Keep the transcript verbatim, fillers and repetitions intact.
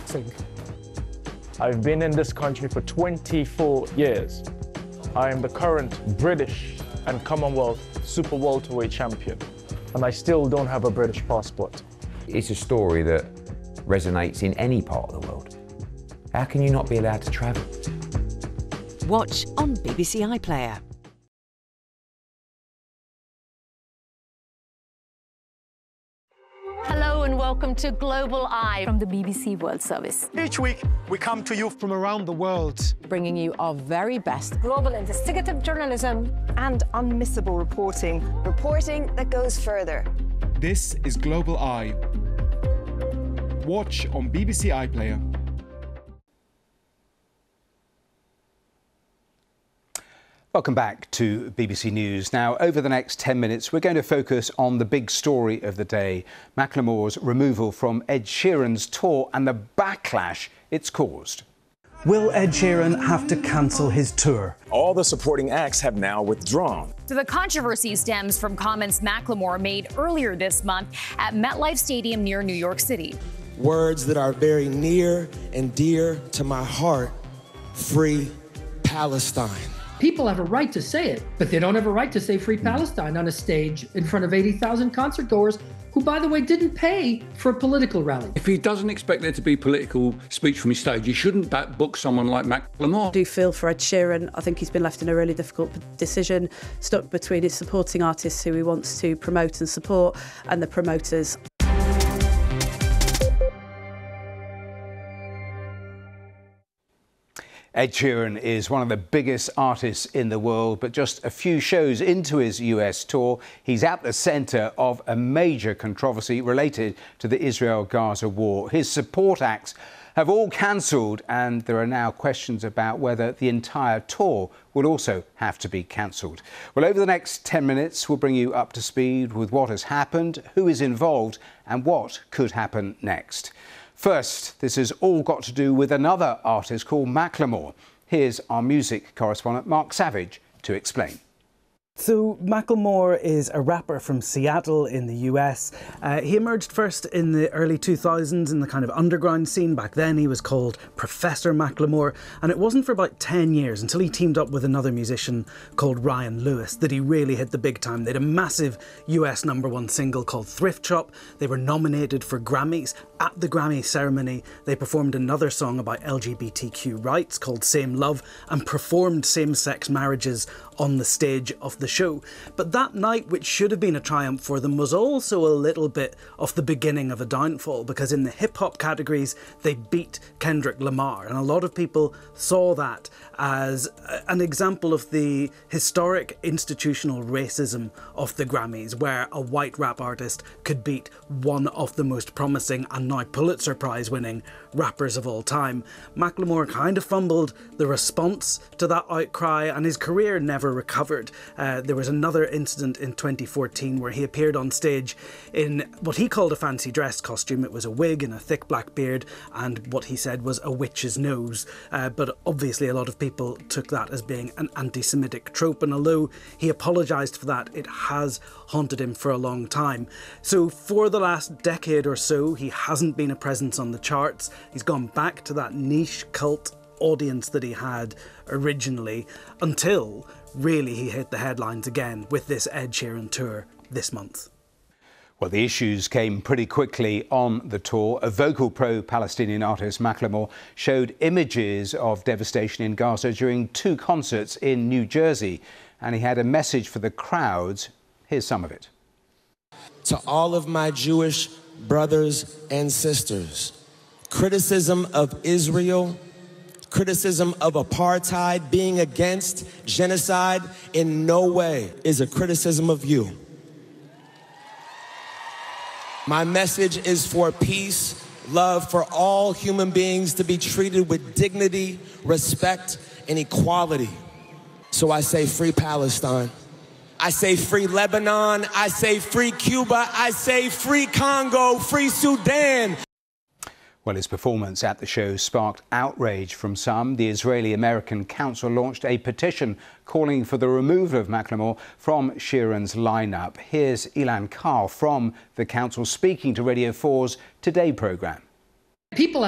boxing. I've been in this country for twenty-four years. I am the current British and Commonwealth super welterweight champion, and I still don't have a British passport. It's a story that resonates in any part of the world. How can you not be allowed to travel? Watch on B B C iPlayer. Hello and welcome to Global Eye from the B B C World Service. Each week, we come to you From around the world. Bringing you our very best Global investigative journalism. and unmissable reporting. Reporting that goes further. This is Global Eye. Watch on B B C iPlayer. Welcome back to B B C News. Now, over the next ten minutes, we're going to focus on the big story of the day, Macklemore's removal from Ed Sheeran's tour and the backlash it's caused. Will Ed Sheeran have to cancel his tour? All the supporting acts have now withdrawn. So the controversy stems from comments Macklemore made earlier this month at MetLife Stadium near New York City. Words that are very near and dear to my heart: free Palestine. People have a right to say it, but they don't have a right to say free Palestine on a stage in front of eighty thousand concertgoers who, by the way, didn't pay for a political rally. If he doesn't expect there to be political speech from his stage, he shouldn't back book someone like Macklemore. I do feel for Ed Sheeran. I think he's been left in a really difficult decision, stuck between his supporting artists who he wants to promote and support and the promoters. Ed Sheeran is one of the biggest artists in the world, but just a few shows into his U S tour, he's at the centre of a major controversy related to the Israel-Gaza war. His support acts have all cancelled, and there are now questions about whether the entire tour will also have to be cancelled. Well, over the next ten minutes, we'll bring you up to speed with what has happened, who is involved, and what could happen next. First, this has all got to do with another artist called Macklemore. Here's our music correspondent Mark Savage to explain. So Macklemore is a rapper from Seattle in the U S. Uh, he emerged first in the early two thousands in the kind of underground scene. Back then he was called Professor Macklemore, and it wasn't for about ten years until he teamed up with another musician called Ryan Lewis that he really hit the big time. They had a massive U S number one single called Thrift Shop. They were nominated for Grammys. At the Grammy ceremony, they performed another song about L G B T Q rights called Same Love and performed same-sex marriages on the stage of the show. But that night, which should have been a triumph for them, was also a little bit of the beginning of a downfall, because in the hip-hop categories, they beat Kendrick Lamar. And a lot of people saw that as an example of the historic institutional racism of the Grammys, where a white rap artist could beat one of the most promising and now Pulitzer Prize winning rappers of all time. Macklemore kind of fumbled the response to that outcry, and his career never recovered. Uh, there was another incident in twenty fourteen where he appeared on stage in what he called a fancy dress costume. It was a wig and a thick black beard and what he said was a witch's nose. Uh, but obviously a lot of people took that as being an anti-Semitic trope, and although he apologised for that, it has haunted him for a long time. So for the last decade or so, he hasn't been a presence on the charts. He's gone back to that niche cult audience that he had originally, until really he hit the headlines again with this Ed Sheeran tour this month. Well, the issues came pretty quickly on the tour. A vocal pro-Palestinian artist, Macklemore, showed images of devastation in Gaza during two concerts in New Jersey, and he had a message for the crowds. Here's some of it. To all of my Jewish brothers and sisters, criticism of Israel, criticism of apartheid, being against genocide, in no way is a criticism of you. My message is for peace, love, for all human beings to be treated with dignity, respect, and equality. So I say free Palestine. I say free Lebanon. I say free Cuba. I say free Congo, free Sudan. Well, his performance at the show sparked outrage from some. The Israeli-American Council launched a petition calling for the removal of Macklemore from Sheeran's lineup. Here's Ilan Carr from the Council speaking to Radio four's Today programme. People